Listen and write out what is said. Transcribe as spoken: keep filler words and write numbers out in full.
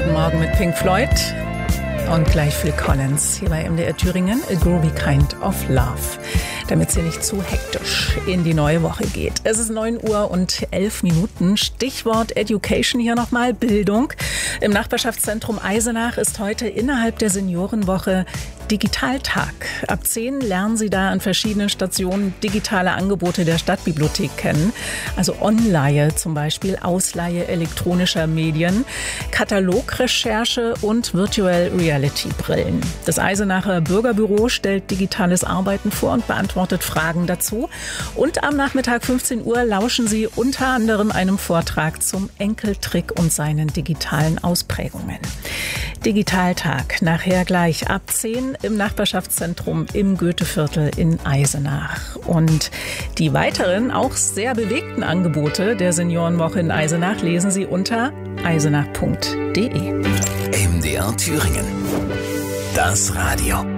Guten Morgen mit Pink Floyd und gleich Phil Collins hier bei M D R Thüringen, A Groovy Kind of Love, damit sie nicht zu hektisch in die neue Woche geht. Es ist neun Uhr und elf Minuten. Stichwort Education hier nochmal, Bildung. Im Nachbarschaftszentrum Eisenach ist heute innerhalb der Seniorenwoche Digitaltag. Ab zehn lernen Sie da an verschiedenen Stationen digitale Angebote der Stadtbibliothek kennen. Also Online zum Beispiel, Ausleihe elektronischer Medien, Katalogrecherche und Virtual Reality Brillen. Das Eisenacher Bürgerbüro stellt digitales Arbeiten vor und beantwortet Fragen dazu. Und am Nachmittag fünfzehn Uhr lauschen Sie unter anderem einem Vortrag zum Enkeltrick und seinen digitalen Ausprägungen. Digitaltag, nachher gleich ab zehn im Nachbarschaftszentrum im Goetheviertel in Eisenach. Und die weiteren, auch sehr bewegten Angebote der Seniorenwoche in Eisenach lesen Sie unter eisenach punkt de. M D R Thüringen. Das Radio.